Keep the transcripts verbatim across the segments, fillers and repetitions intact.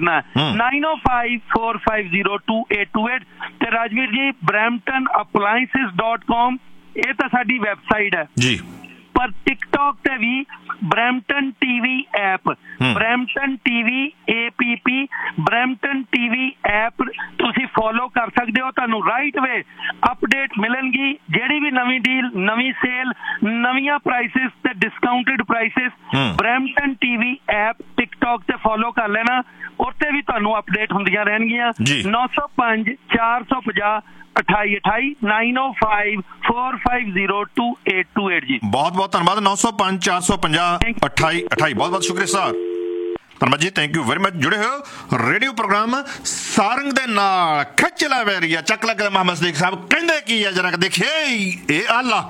करना है nine O five four five zero to eight to eight. ते राजवीर जी Brampton appliances dot com ये तो साडी वैबसाइट है जी, पर टिकटॉक ते भी Brampton TV app, Brampton TV A P P Brampton TV app तुसी फॉलो कर सकते हो। तुहानू राइट वे अपडेट मिलणगी, जेड़ी भी नवी डील, नवी सेल, नवीं प्राइसिस ते discounted prices Brampton TV app TikTok ते फॉलो कर लेना, उत्ते भी तुहानू अपडेट हुंदियां रहणगियां। नौ सौ पांच चार सौ पचास अठाई अठाई nine O five four five zero to eight to eight जी। बहुत बहुत धन्यवाद। नौ सौ पांच चार सौ पंजाह अठाई अठाई बहुत बहुत शुक्रिया सर, धन्यवाद जी, थैंक यू वेरी मच। जुड़े हो रेडियो प्रोग्राम सारंग दे नाल खिच ला वैरिया चक लग मोहम्मद सदीक साहब कहंदे की है जरा देखिए ये आला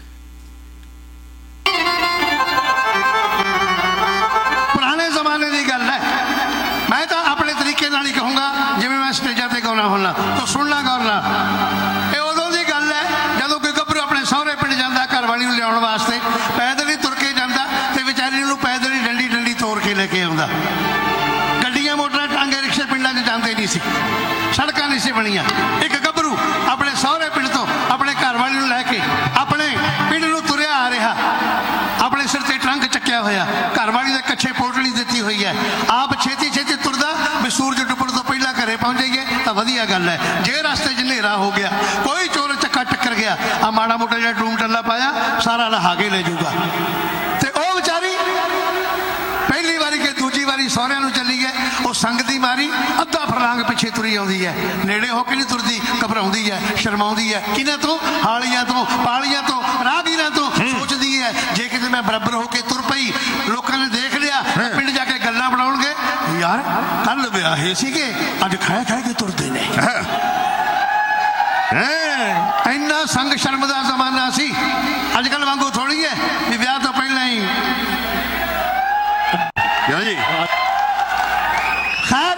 पुराने जमाने की गल है। मैं तो अपने तरीके नाल ही कहूँगा जिवें मैं स्टेजा ते गाउणा हुंदा तो सुनना गौर नाल। ये उदों दी गल है जदों कोई गभरू अपने सहुरे पिंड जांदा घर वाली नूं लियाउण वास्ते पैदल ही तुर के जांदा ते विचारी नूं पैदल ही डंडी डंडी तोड़ के लेके आउंदा। गड्डियां मोटरां टांगे रिक्शे पिंडां 'च जांदे नहीं सी, सड़कां नहीं सी बणीਆਂ। एक गभरू अपने सहुरे पिंड तो अपने घर वाली नूं लैके अपने पिंड नूं तुरिया आ रहा, अपने सिर ते ट्रंक चक्या होया, घर वाली दे कच्छे पोटली दित्ती हुई है, आप छेती छेती तुरदा भी सूरज डुब्बण तो पहला घरे पहुंच जाइए तो वधिया गल है। जे रास्ते च नेरा हो गया, कोई चोर चक्का टक्कर गया, आ माड़ा मोटा जिहा टूम टल्ला पाया सारा लहा के ले जूगा। ते ओ विचारी पहली बारी के दूजी बारी सहुरिਆਂ ਨੂੰ चली है, वो संग दी मारी अद्धा फरलांग पिछे तुरी आउंदी है, नेड़े होके नहीं तुरदी, घबराउंदी है, शर्माउंदी है। किन्हां तो? हालियां तो, पालियां तो, राहगीरां तो। सोचदी है जे किते मैं बराबर होके तुर पई, लोकां ने देख लिया, पिंड जाके गल्लां बनाउणगे, यार कल विआहे सीगे अज खाए खाए के तुरदे ने। इन्ना संग शर्म दा जमाना सी, अजकल वांगू थोड़ी है भी विआह तो पहला ही जी। खैर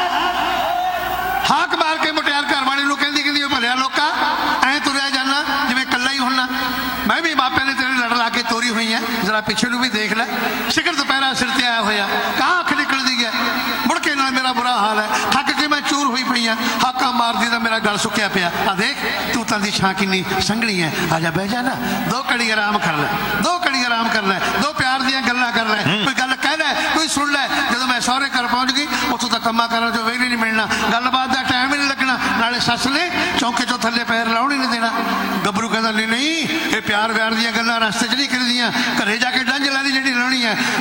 हाक मार के मुटियार घर वाले नूं कहंदी कहंदी भलिया लोका ऐ तुरिया जाना जिवें कल्ला ही होना। मैं भी मापिया ने तेरे लड़ ला के तोरी हुई है, जरा पिछे नूं भी देख लै, सिकर दोपहरा सिर ते आया होया, कहाँ अख निकलदी है, मुड़ के नाल मेरा बुरा हाल है, थक के मैं चूर हुई पई हां, हाका मारदी तां मेरा गल सुक्या पिया। आ देख तू तां दी छां किन्नी संघनी है, आ जा बह जा ना, दो घड़ी आराम कर ले, दो घड़ी आराम कर ले, दो प्यार दियां गल्लां कर ले, कोई गल कह ले, कोई सुन ले। जदों मैं सहुरे घर पहुंच गई उत्थों तक कम्मा करन जो वेले नहीं मिलना, गलबात दा टाइम ही नहीं लगना, नाले सस ने चौंके चो थल्ले पैर लाउण ही नहीं देना। गबरू कहंदा नहीं नहीं ये प्यार व्यार दियां गल्लां रस्ते च नहीं करदियां, घरे जाके डंज लानी जिहड़ी लाउणी है।